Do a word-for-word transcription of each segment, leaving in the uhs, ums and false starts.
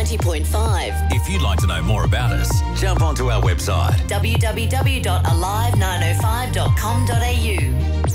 ninety point five. If you'd like to know more about us, jump onto our website w w w dot alive nine oh five dot com dot a u.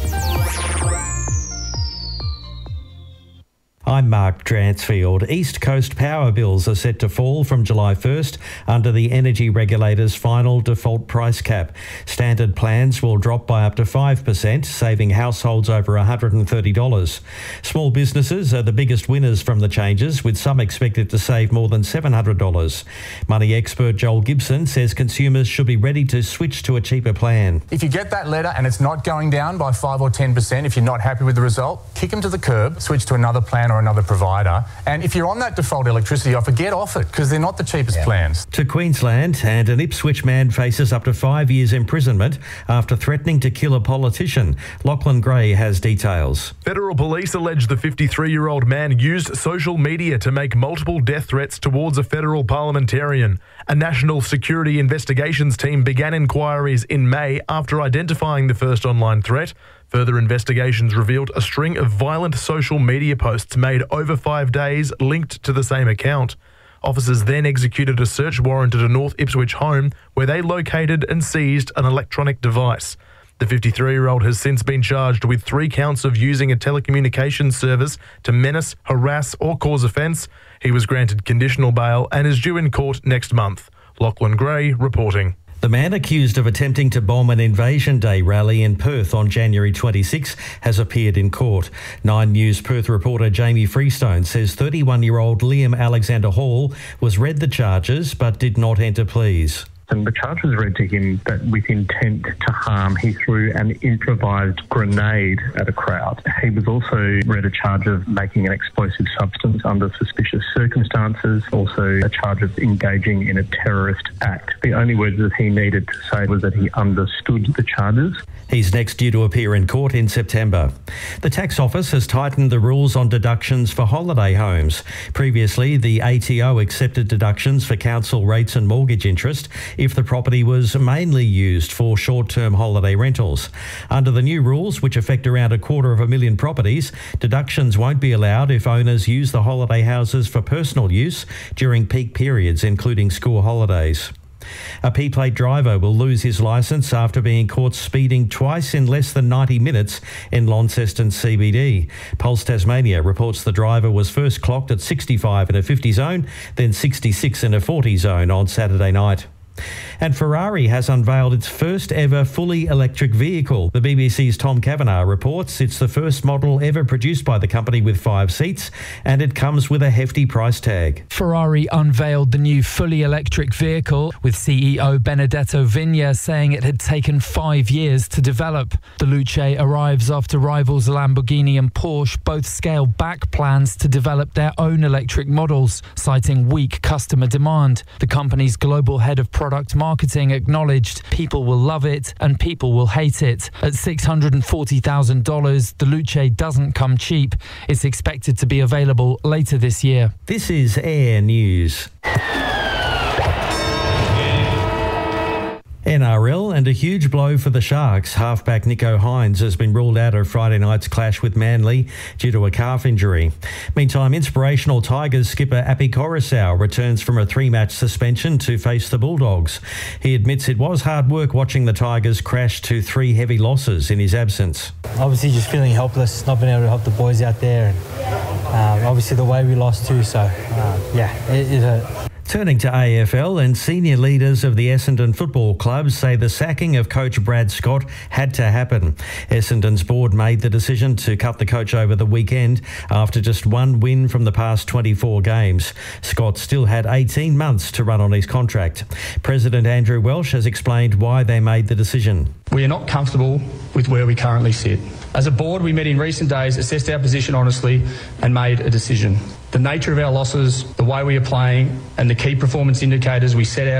I'm Mark Dransfield. East Coast power bills are set to fall from July first under the energy regulator's final default price cap. Standard plans will drop by up to five percent, saving households over one hundred thirty dollars. Small businesses are the biggest winners from the changes, with some expected to save more than seven hundred dollars. Money expert Joel Gibson says consumers should be ready to switch to a cheaper plan. If you get that letter and it's not going down by five or ten percent, if you're not happy with the result, kick them to the curb, switch to another plan or another provider. And if you're on that default electricity offer, get off it, because they're not the cheapest yeah. plans. To Queensland, and an Ipswich man faces up to five years imprisonment after threatening to kill a politician. Lachlan Gray has details. Federal police allege the fifty-three-year-old man used social media to make multiple death threats towards a federal parliamentarian. A national security investigations team began inquiries in May after identifying the first online threat. Further investigations revealed a string of violent social media posts made over five days linked to the same account. Officers then executed a search warrant at a North Ipswich home where they located and seized an electronic device. The fifty-three-year-old has since been charged with three counts of using a telecommunications service to menace, harass or cause offence. He was granted conditional bail and is due in court next month. Lachlan Gray reporting. The man accused of attempting to bomb an Invasion Day rally in Perth on January twenty-sixth has appeared in court. Nine News Perth reporter Jamie Freestone says thirty-one-year-old Liam Alexander Hall was read the charges but did not enter pleas. And the charge was read to him that with intent to harm, he threw an improvised grenade at a crowd. He was also read a charge of making an explosive substance under suspicious circumstances, also a charge of engaging in a terrorist act. The only words that he needed to say was that he understood the charges. He's next due to appear in court in September. The tax office has tightened the rules on deductions for holiday homes. Previously, the A T O accepted deductions for council rates and mortgage interest if the property was mainly used for short-term holiday rentals. Under the new rules, which affect around a quarter of a million properties, deductions won't be allowed if owners use the holiday houses for personal use during peak periods, including school holidays. A P-plate driver will lose his licence after being caught speeding twice in less than ninety minutes in Launceston C B D. Pulse Tasmania reports the driver was first clocked at sixty-five in a fifty zone, then sixty-six in a forty zone on Saturday night. And Ferrari has unveiled its first ever fully electric vehicle. The B B C's Tom Kavanagh reports it's the first model ever produced by the company with five seats, and it comes with a hefty price tag. Ferrari unveiled the new fully electric vehicle, with C E O Benedetto Vigna saying it had taken five years to develop. The Luce arrives after rivals Lamborghini and Porsche both scaled back plans to develop their own electric models, citing weak customer demand. The company's global head of product marketing acknowledged people will love it and people will hate it. At six hundred forty thousand dollars, the Luce doesn't come cheap. It's expected to be available later this year. This is Air News. N R L, and a huge blow for the Sharks. Halfback Nico Hines has been ruled out of Friday night's clash with Manly due to a calf injury. Meantime, inspirational Tigers skipper Api Coruscant returns from a three-match suspension to face the Bulldogs. He admits it was hard work watching the Tigers crash to three heavy losses in his absence. Obviously just feeling helpless, not being able to help the boys out there, and um, obviously the way we lost too, so uh, yeah, it, it hurt. Turning to A F L, and senior leaders of the Essendon Football Club say the sacking of coach Brad Scott had to happen. Essendon's board made the decision to cut the coach over the weekend after just one win from the past twenty-four games. Scott still had eighteen months to run on his contract. President Andrew Welsh has explained why they made the decision. We are not comfortable with where we currently sit. As a board, we met in recent days, assessed our position honestly and made a decision. The nature of our losses, the way we are playing and the key performance indicators we set out